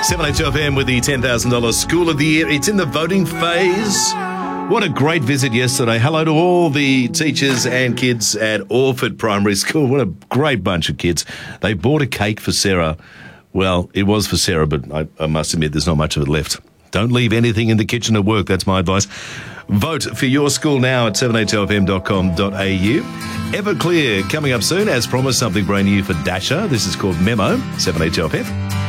7HFM with the $10,000 School of the Year. It's in the voting phase. What a great visit yesterday. Hello to all the teachers and kids at Orford Primary School. What a great bunch of kids. They bought a cake for Sarah. Well, it was for Sarah, but I must admit there's not much of it left. Don't leave anything in the kitchen at work. That's my advice. Vote for your school now at 7HFM.com.au. Everclear coming up soon. As promised, something brand new for Dasher. This is called Memo, 7HFM.